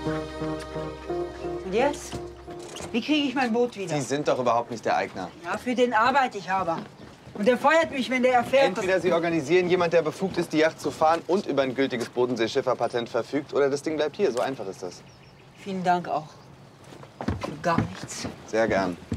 Und jetzt? Wie kriege ich mein Boot wieder? Sie sind doch überhaupt nicht der Eigner. Ja, für den arbeite ich aber. Und der feuert mich, wenn der erfährt, Entweder Sie organisieren jemand, der befugt ist, die Yacht zu fahren und über ein gültiges Bodenseeschifferpatent verfügt, oder das Ding bleibt hier. So einfach ist das. Vielen Dank auch. Für gar nichts. Sehr gern.